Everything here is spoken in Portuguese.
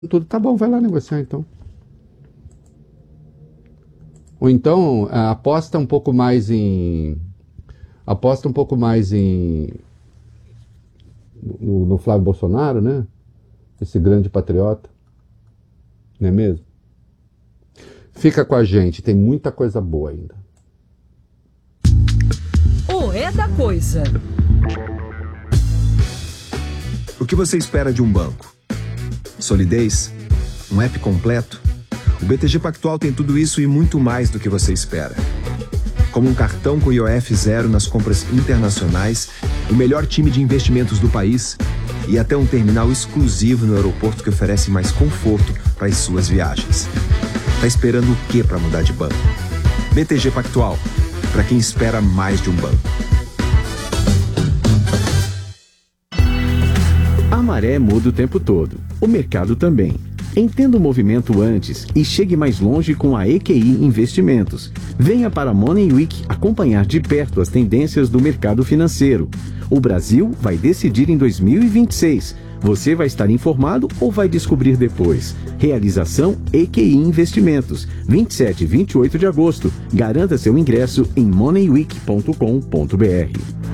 tudo. Tá bom, vai lá negociar então. Ou então aposta um pouco mais em no Flávio Bolsonaro, né? Esse grande patriota, não é mesmo? Fica com a gente, tem muita coisa boa ainda. O É da Coisa. O que você espera de um banco? Solidez? Um app completo? O BTG Pactual tem tudo isso e muito mais do que você espera. Como um cartão com IOF zero nas compras internacionais, o melhor time de investimentos do país e até um terminal exclusivo no aeroporto que oferece mais conforto para as suas viagens. Tá esperando o quê para mudar de banco? BTG Pactual, para quem espera mais de um banco. A maré muda o tempo todo, o mercado também. Entenda o movimento antes e chegue mais longe com a EQI Investimentos. Venha para a Money Week acompanhar de perto as tendências do mercado financeiro. O Brasil vai decidir em 2026. Você vai estar informado ou vai descobrir depois? Realização EQI Investimentos, 27 e 28 de agosto. Garanta seu ingresso em moneyweek.com.br.